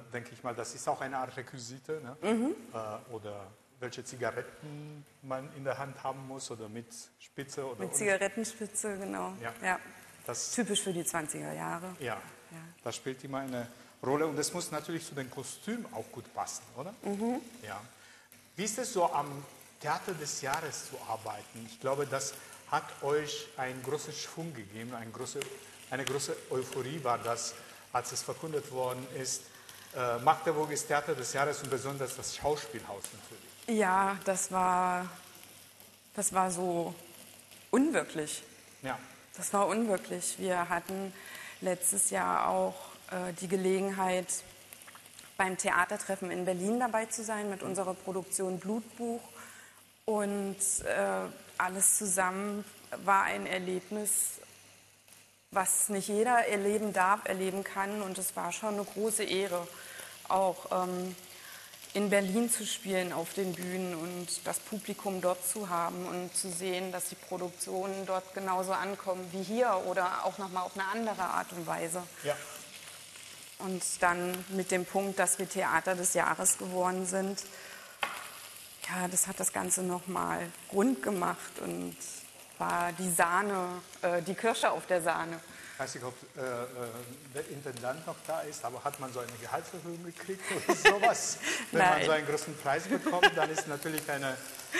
denke ich mal, das ist auch eine Art Requisite, ne? Oder welche Zigaretten man in der Hand haben muss oder mit Spitze oder mit Zigarettenspitze, genau. Ja. Typisch für die 20er Jahre. Ja, das spielt immer eine Rolle und es muss natürlich zu dem Kostüm auch gut passen, oder? Ja. Wie ist es so, am Theater des Jahres zu arbeiten? Ich glaube, das hat euch einen großen Schwung gegeben, eine große Euphorie war das, als es verkündet worden ist. Magdeburg ist Theater des Jahres und besonders das Schauspielhaus natürlich. Ja, das war so unwirklich. Ja. Das war unwirklich. Wir hatten letztes Jahr auch die Gelegenheit, beim Theatertreffen in Berlin dabei zu sein mit unserer Produktion Blutbuch. Und alles zusammen war ein Erlebnis, was nicht jeder erleben darf, erleben kann. Und es war schon eine große Ehre, auch in Berlin zu spielen auf den Bühnen und das Publikum dort zu haben und zu sehen, dass die Produktionen dort genauso ankommen wie hier oder auch nochmal auf eine andere Art und Weise. Ja. Und dann mit dem Punkt, dass wir Theater des Jahres geworden sind, ja, das hat das Ganze nochmal rund gemacht und war die Sahne, die Kirsche auf der Sahne. Ich weiß nicht, ob der Intendant noch da ist, aber hat man so eine Gehaltserhöhung gekriegt oder sowas? Wenn man so einen großen Preis bekommt, dann ist natürlich eine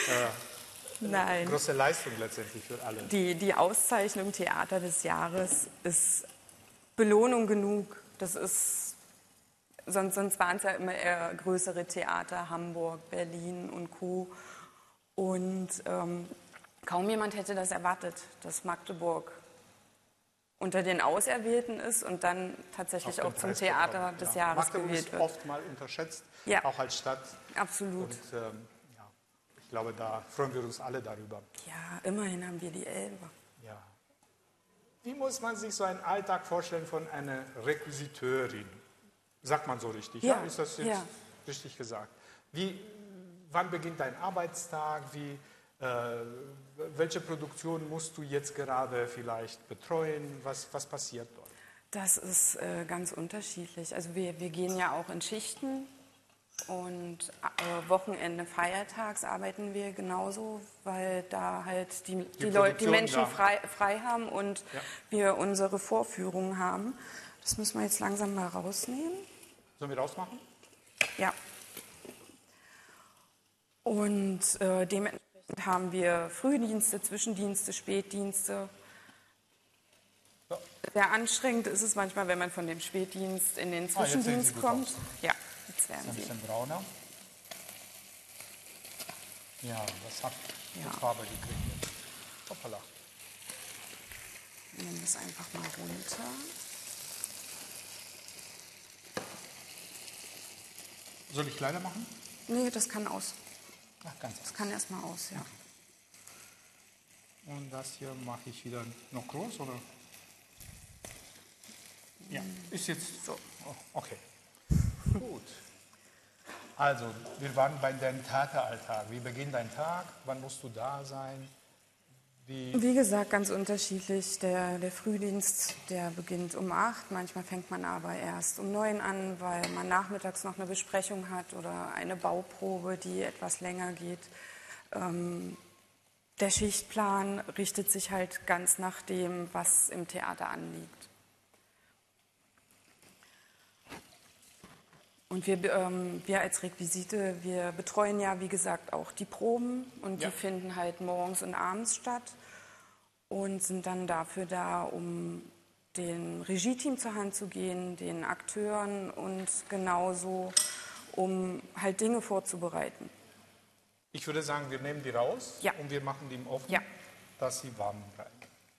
große Leistung letztendlich für alle. Die Auszeichnung Theater des Jahres ist Belohnung genug. Das ist, sonst waren es ja immer eher größere Theater, Hamburg, Berlin und Co. Und kaum jemand hätte das erwartet, dass Magdeburg unter den Auserwählten ist und dann tatsächlich auch zum Theater des Jahres gewählt wird. Magdeburg ist oft mal unterschätzt, auch als Stadt. Absolut. Und ich glaube, da freuen wir uns alle darüber. Ja, immerhin haben wir die Elbe. Ja. Wie muss man sich so einen Alltag vorstellen von einer Requisiteurin? Sagt man so richtig? Ja. Ist das jetzt richtig gesagt? Wann beginnt dein Arbeitstag? Welche Produktion musst du jetzt gerade vielleicht betreuen? Was passiert dort? Das ist ganz unterschiedlich. Also wir gehen ja auch in Schichten und Wochenende, feiertags arbeiten wir genauso, weil da halt die Menschen frei haben und wir unsere Vorführungen haben. Das müssen wir jetzt langsam mal rausnehmen. Sollen wir rausmachen? Ja. Und dementsprechend haben wir Frühdienste, Zwischendienste, Spätdienste. Ja. Sehr anstrengend ist es manchmal, wenn man von dem Spätdienst in den Zwischendienst kommt. Ja, jetzt werden sie. Ein bisschen brauner. Ja, das hat die Farbe gekriegt. Hoppala. Wir nehmen das einfach mal runter. Soll ich kleiner machen? Nee, das kann aus. Ach, ganz aus. Das kann erstmal aus, ja. Und das hier mache ich wieder noch groß, oder? Ja, ist jetzt so. Oh, okay. Gut. Also, wir waren bei deinem Theateralltag. Wie beginnt dein Tag? Wann musst du da sein? Wie gesagt, ganz unterschiedlich. Der Frühdienst, der beginnt um 8. Manchmal fängt man aber erst um 9 an, weil man nachmittags noch eine Besprechung hat oder eine Bauprobe, die etwas länger geht. Der Schichtplan richtet sich halt ganz nach dem, was im Theater anliegt. Und wir als Requisite, wir betreuen ja, wie gesagt, auch die Proben und die finden halt morgens und abends statt und sind dann dafür da, um dem Regie-Team zur Hand zu gehen, den Akteuren und genauso, um halt Dinge vorzubereiten. Ich würde sagen, wir nehmen die raus und wir machen die im Ofen, dass sie warm bleiben.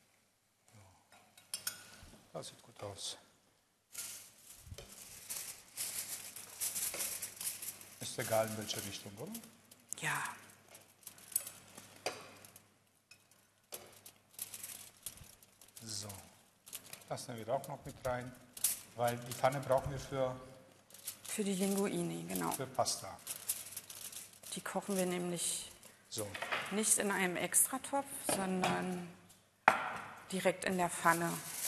Das sieht gut aus. Ist egal, in welche Richtung, oder? Ja. So, das nehmen wir auch noch mit rein, weil die Pfanne brauchen wir für die Linguini, genau. Für Pasta. Die kochen wir nämlich nicht in einem Extratopf, sondern direkt in der Pfanne.